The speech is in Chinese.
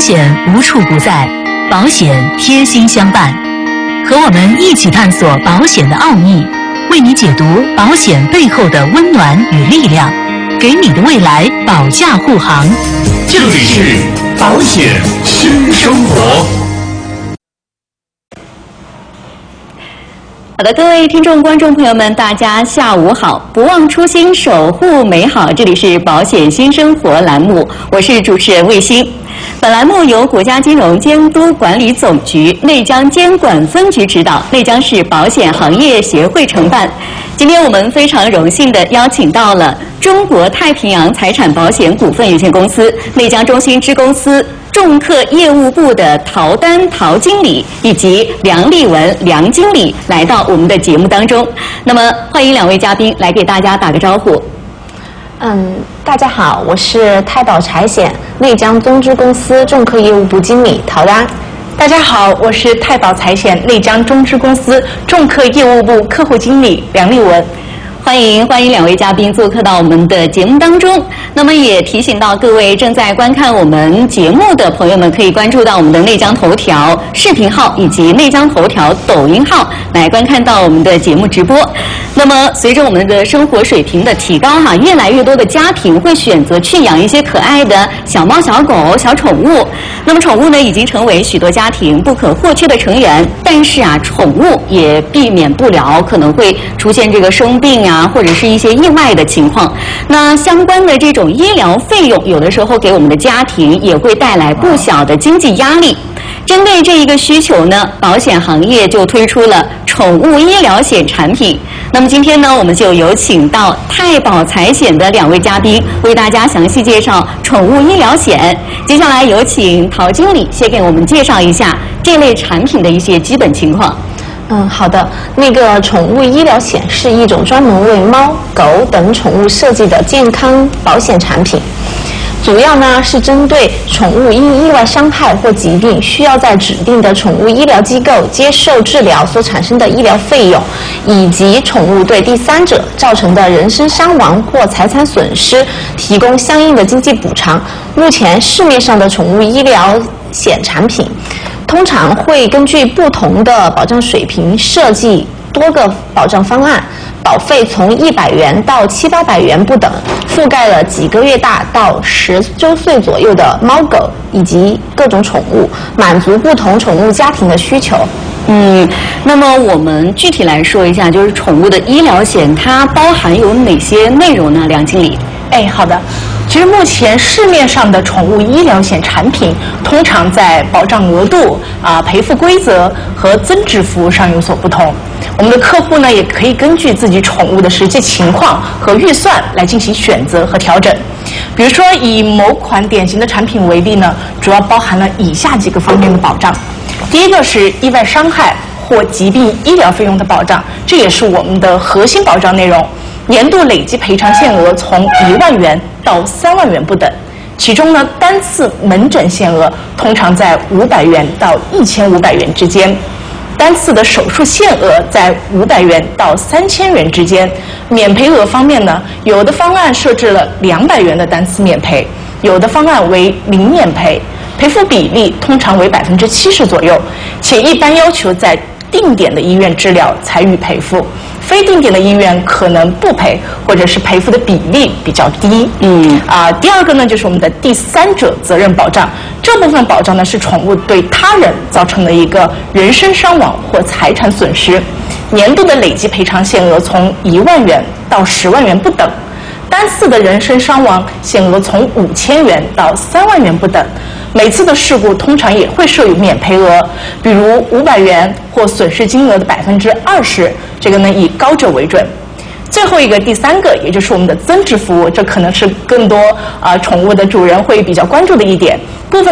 险无处不在，保险贴心相伴。和我们一起探索保险的奥秘，为你解读保险背后的温暖与力量，给你的未来保驾护航。 这里是保险新生活。 好的，各位听众、观众朋友们，大家下午好！不忘初心，守护美好。这里是保险新生活栏目，我是主持人卫星。本栏目由国家金融监督管理总局内江监管分局指导，内江市保险行业协会承办。今天我们非常荣幸地邀请到了中国太平洋财产保险股份有限公司内江中心支公司重客业务部的陶丹陶经理以及梁丽文梁经理来到我们的节目当中。那么，欢迎两位嘉宾来给大家打个招呼。 大家好，我是太保财险内江中支公司重客业务部经理陶丹。 大家好，我是太保财险内江中支公司重客业务部客户经理梁丽文。 欢迎两位嘉宾做客到我们的节目当中。那么也提醒到各位正在观看我们节目的朋友们，可以关注到我们的内江头条视频号以及内江头条抖音号来观看到我们的节目直播。那么随着我们的生活水平的提高越来越多的家庭会选择去养一些可爱的小猫小狗小宠物。那么宠物呢已经成为许多家庭不可或缺的成员，但是宠物也避免不了可能会出现这个生病或者是一些意外的情况。那相关的这种医疗费用有的时候给我们的家庭也会带来不小的经济压力。针对这一个需求呢，保险行业就推出了宠物医疗险产品。那么今天呢，我们就有请到太保财险的两位嘉宾为大家详细介绍宠物医疗险。接下来有请陶经理先给我们介绍一下这类产品的一些基本情况。 好的。那个宠物医疗险是一种专门为猫、狗等宠物设计的健康保险产品，主要呢是针对宠物因意外伤害或疾病需要在指定的宠物医疗机构接受治疗所产生的医疗费用，以及宠物对第三者造成的人身伤亡或财产损失提供相应的经济补偿。目前市面上的宠物医疗险产品通常会根据不同的保障水平设计多个保障方案，保费从100元到700-800元不等，覆盖了几个月大到10周岁左右的猫狗以及各种宠物，满足不同宠物家庭的需求。 那么我们具体来说一下，就是宠物的医疗险它包含有哪些内容呢？梁经理。 好的。其实目前市面上的宠物医疗险产品通常在保障额度、赔付规则和增值服务上有所不同。我们的客户呢也可以根据自己宠物的实际情况和预算来进行选择和调整。比如说以某款典型的产品为例呢，主要包含了以下几个方面的保障。第一个是意外伤害或疾病医疗费用的保障，这也是我们的核心保障内容。年度累计赔偿限额从1万元到3万元不等，其中呢，单次门诊限额通常在500元到1500元之间，单次的手术限额在500元到3000元之间。免赔额方面呢，有的方案设置了200元的单次免赔，有的方案为零免赔，赔付比例通常为70%左右，且一般要求在定点的医院治疗才予赔付，非定点的医院可能不赔，或者是赔付的比例比较低。第二个呢，就是我们的第三者责任保障。这部分保障呢是宠物对他人造成的一个人身伤亡或财产损失，年度的累计赔偿限额从1万元到10万元不等，单次的人身伤亡限额从5000元到3万元不等。每次的事故通常也会设有免赔额，比如500元或损失金额的20%，这个呢以高者为准。最后一个第三个，也就是我们的增值服务，这可能是更多宠物的主人会比较关注的一点。部分